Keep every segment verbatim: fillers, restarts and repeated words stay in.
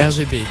R G B.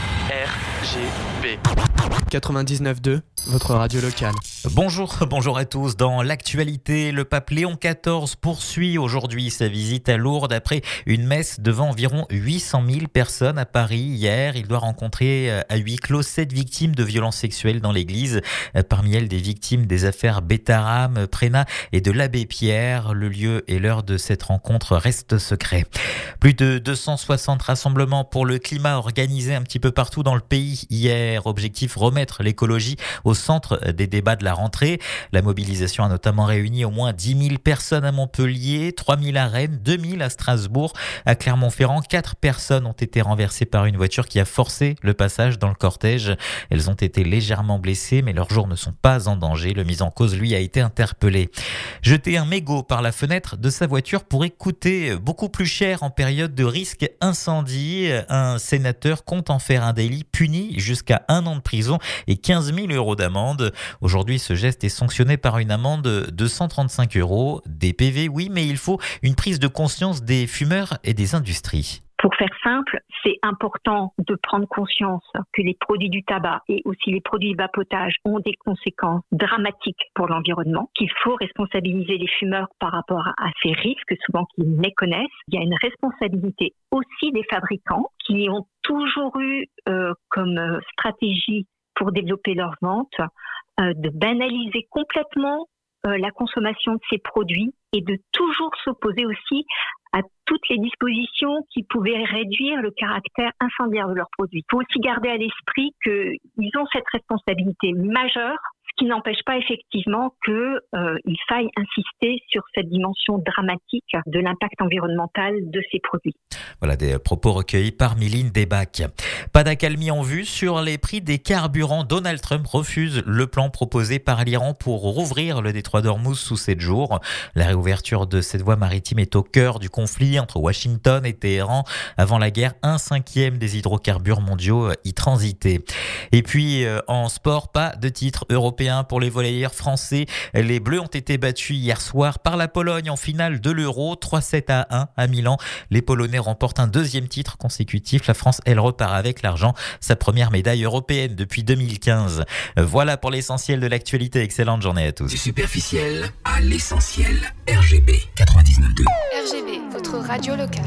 R G B. quatre-vingt-dix-neuf virgule deux, votre radio locale. Bonjour, bonjour à tous. Dans l'actualité, le pape Léon quatorze poursuit aujourd'hui sa visite à Lourdes après une messe devant environ huit cent mille personnes à Paris hier. Il doit rencontrer à huis clos sept victimes de violences sexuelles dans l'église. Parmi elles, des victimes des affaires Bétaram, Prénat et de l'abbé Pierre. Le lieu et l'heure de cette rencontre restent secrets. Plus de deux cent soixante rassemblements pour le climat organisés un petit peu partout dans le pays hier. Objectif, remettre l'écologie au centre des débats de la rentrée. La mobilisation a notamment réuni au moins dix mille personnes à Montpellier, trois mille à Rennes, deux mille à Strasbourg. À Clermont-Ferrand, quatre personnes ont été renversées par une voiture qui a forcé le passage dans le cortège. Elles ont été légèrement blessées, mais leurs jours ne sont pas en danger. Le mis en cause, lui, a été interpellé. Jeter un mégot par la fenêtre de sa voiture pourrait coûter beaucoup plus cher en période de risque incendie. Un sénateur compte en faire un délit puni jusqu'à un an de prison et quinze mille euros d'amende. Aujourd'hui, ce geste est sanctionné par une amende de cent trente-cinq euros. Des P V, oui, mais il faut une prise de conscience des fumeurs et des industries. Pour faire simple, c'est important de prendre conscience que les produits du tabac et aussi les produits de vapotage ont des conséquences dramatiques pour l'environnement, qu'il faut responsabiliser les fumeurs par rapport à ces risques, souvent qu'ils méconnaissent. Il y a une responsabilité aussi des fabricants qui ont toujours eu euh, comme stratégie pour développer leur vente euh, de banaliser complètement euh, la consommation de ces produits et de toujours s'opposer aussi à toutes les dispositions qui pouvaient réduire le caractère incendiaire de leurs produits. Il faut aussi garder à l'esprit qu'ils ont cette responsabilité majeure, ce qui n'empêche pas effectivement qu'il euh, faille insister sur cette dimension dramatique de l'impact environnemental de ces produits. Voilà des propos recueillis par Mylène Debac. Pas d'accalmie en vue sur les prix des carburants. Donald Trump refuse le plan proposé par l'Iran pour rouvrir le détroit d'Ormuz sous sept jours. La réouverture de cette voie maritime est au cœur du conflit entre Washington et Téhéran. Avant la guerre, un cinquième des hydrocarbures mondiaux y transitaient. Et puis en sport, pas de titre européen pour les volleyeurs français. Les Bleus ont été battus hier soir par la Pologne en finale de l'Euro, trois sept à un à Milan. Les Polonais remportent un deuxième titre consécutif. La France, elle repart avec l'argent, sa première médaille européenne depuis deux mille quinze. Voilà pour l'essentiel de l'actualité. Excellente journée à tous. Du superficiel à l'essentiel. R G B quatre-vingt-dix-neuf virgule deux. R G B, votre radio locale.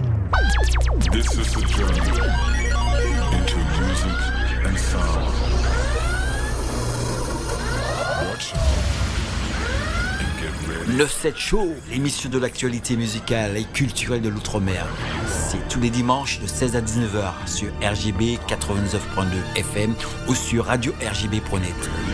This is the journey into music and sound. Watch and get ready. neuf sept Show, l'émission de l'actualité musicale et culturelle de l'Outre-mer. C'est tous les dimanches de seize à dix-neuf heures sur R G B quatre-vingt-dix-neuf virgule deux F M ou sur radio R G B point net.